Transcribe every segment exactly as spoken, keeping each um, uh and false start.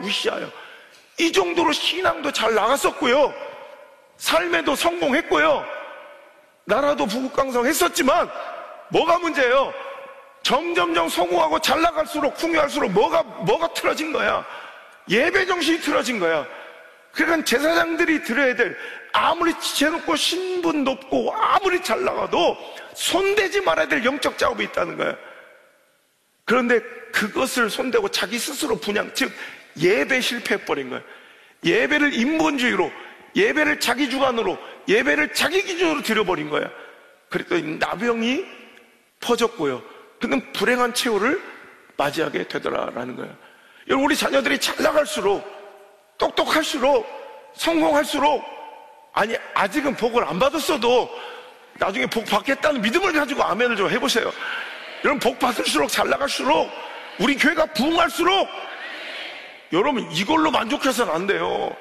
무시하여. 이 정도로 신앙도 잘 나갔었고요, 삶에도 성공했고요, 나라도 부국강성했었지만 뭐가 문제예요? 점점점 성공하고 잘 나갈수록 풍요할수록 뭐가 뭐가 틀어진 거야? 예배 정신이 틀어진 거야. 그러니까 제사장들이 드려야 될, 아무리 지혜롭고 신분 높고 아무리 잘 나가도 손대지 말아야 될 영적 작업이 있다는 거야. 그런데 그것을 손대고 자기 스스로 분양, 즉 예배 실패해버린 거야. 예배를 인본주의로, 예배를 자기 주관으로, 예배를 자기 기준으로 드려버린 거야. 그랬더니 나병이 퍼졌고요, 그는 불행한 최후를 맞이하게 되더라라는 거예요. 여러분, 우리 자녀들이 잘 나갈수록, 똑똑할수록, 성공할수록, 아니 아직은 복을 안 받았어도 나중에 복 받겠다는 믿음을 가지고 아멘을 좀 해보세요. 여러분, 복 받을수록, 잘 나갈수록, 우리 교회가 부흥할수록, 여러분 이걸로 만족해서는 안 돼요.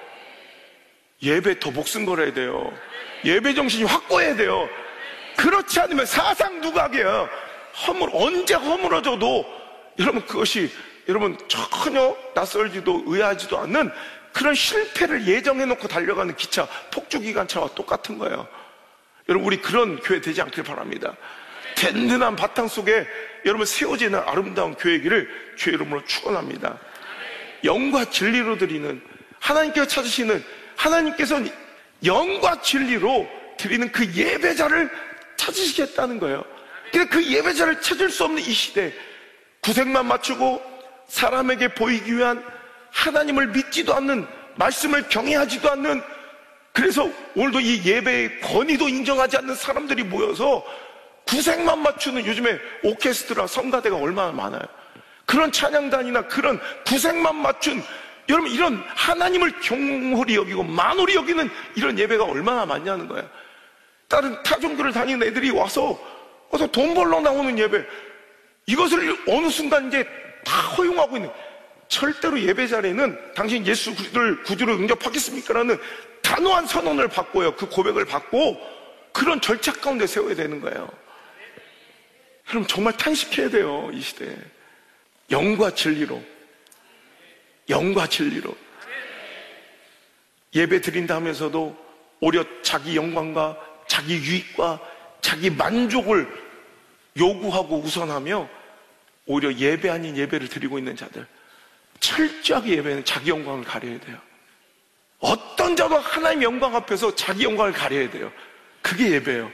예배 더 목숨 걸어야 돼요. 예배 정신이 확고해야 돼요. 그렇지 않으면 사상 누각이에요. 허물, 언제 허물어져도 여러분 그것이 여러분 전혀 낯설지도 의아하지도 않는 그런 실패를 예정해놓고 달려가는 기차, 폭주기관차와 똑같은 거예요. 여러분, 우리 그런 교회 되지 않길 바랍니다. 든든한 바탕 속에 여러분 세워지는 아름다운 교회이기를 주의 이름으로 축원합니다. 영과 진리로 드리는, 하나님께서 찾으시는, 하나님께서는 영과 진리로 드리는 그 예배자를 찾으시겠다는 거예요. 그러니까 그 예배자를 찾을 수 없는 이 시대, 구색만 맞추고 사람에게 보이기 위한, 하나님을 믿지도 않는, 말씀을 경외하지도 않는, 그래서 오늘도 이 예배의 권위도 인정하지 않는 사람들이 모여서 구색만 맞추는, 요즘에 오케스트라, 성가대가 얼마나 많아요. 그런 찬양단이나 그런 구색만 맞춘, 여러분 이런 하나님을 경홀히 여기고 만홀히 여기는 이런 예배가 얼마나 많냐는 거예요. 다른 타종교를 다니는 애들이 와서 와서 돈 벌러 나오는 예배, 이것을 어느 순간 이제 다 허용하고 있는, 절대로 예배 자리에는 당신 예수 그리스도를 구주로 영접하겠습니까? 라는 단호한 선언을 받고요, 그 고백을 받고 그런 절차 가운데 세워야 되는 거예요. 여러분 정말 탄식해야 돼요, 이 시대에. 영과 진리로, 영과 진리로 예배 드린다 하면서도 오히려 자기 영광과 자기 유익과 자기 만족을 요구하고 우선하며 오히려 예배 아닌 예배를 드리고 있는 자들, 철저하게 예배는 자기 영광을 가려야 돼요. 어떤 자도 하나님의 영광 앞에서 자기 영광을 가려야 돼요. 그게 예배예요.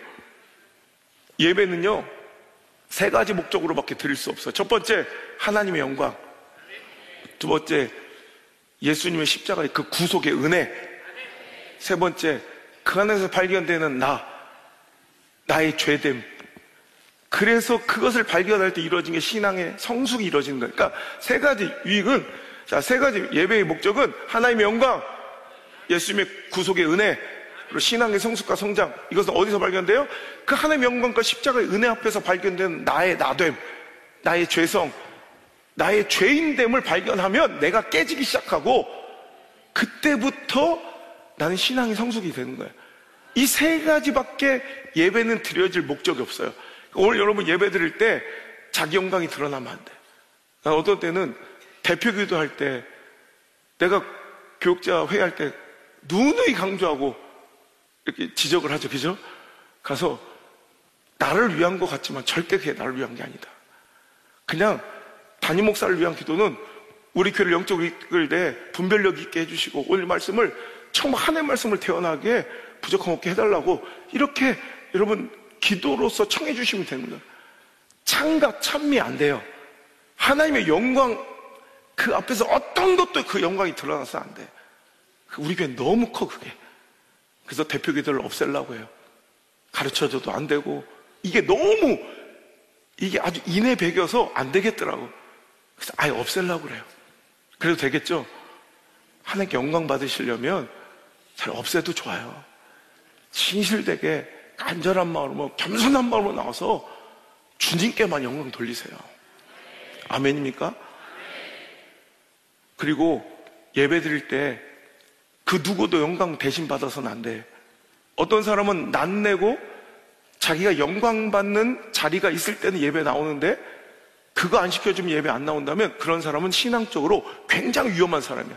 예배는요 세 가지 목적으로밖에 드릴 수 없어요. 첫 번째, 하나님의 영광. 두 번째, 예수님의 십자가의 그 구속의 은혜. 세 번째, 그 안에서 발견되는 나, 나의 죄됨. 그래서 그것을 발견할 때 이루어진 게 신앙의 성숙이 이루어지는 거예요. 그러니까 세 가지 유익은, 자, 세 가지 예배의 목적은 하나님의 영광, 예수님의 구속의 은혜, 그리고 신앙의 성숙과 성장. 이것은 어디서 발견돼요? 그 하나님의 영광과 십자가의 은혜 앞에서 발견되는 나의 나됨, 나의 죄성, 나의 죄인됨을 발견하면 내가 깨지기 시작하고, 그때부터 나는 신앙의 성숙이 되는 거예요. 이 세 가지밖에 예배는 드려질 목적이 없어요. 오늘 여러분 예배 드릴 때 자기 영광이 드러나면 안 돼. 난 어떤 때는 대표 기도할 때, 내가 교육자 회의할 때 누누이 강조하고 이렇게 지적을 하죠, 그죠? 가서 나를 위한 것 같지만 절대 그게 나를 위한 게 아니다. 그냥 담임 목사를 위한 기도는 우리 교회를 영적으로 이끌 때 분별력 있게 해주시고, 오늘 말씀을 정말 하나님의 말씀을 태어나게 부족함 없게 해달라고 이렇게 여러분 기도로서 청해 주시면 됩니다. 창각 찬미 안 돼요. 하나님의 영광 그 앞에서 어떤 것도 그 영광이 드러나서 안 돼. 우리 교회 너무 커 그게. 그래서 대표 기도를 없애려고 해요. 가르쳐줘도 안 되고, 이게 너무 이게 아주 인해 배겨서 안 되겠더라고. 그래서 아예 없애려고 그래요. 그래도 되겠죠? 하나님께 영광 받으시려면 잘 없애도 좋아요. 진실되게 간절한 마음으로, 겸손한 마음으로 나와서 주님께만 영광 돌리세요. 아멘입니까? 그리고 예배 드릴 때 그 누구도 영광 대신 받아서는 안 돼. 어떤 사람은 낯내고 자기가 영광 받는 자리가 있을 때는 예배 나오는데 그거 안 시켜주면 예배 안 나온다면 그런 사람은 신앙적으로 굉장히 위험한 사람이야.